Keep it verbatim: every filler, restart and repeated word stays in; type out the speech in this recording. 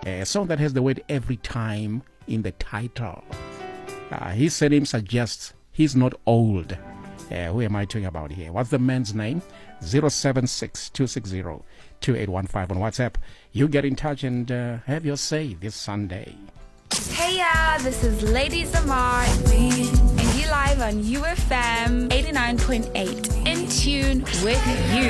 A song that has the word every time in the title. Uh, his surname suggests he's not old. Uh, who am I talking about here? What's the man's name? zero seven six, two six zero, two eight one five on WhatsApp. You get in touch and uh, have your say this Sunday. Hey y'all, this is Lady Zamar, and you live on U F M eighty-nine point eight. In tune with you.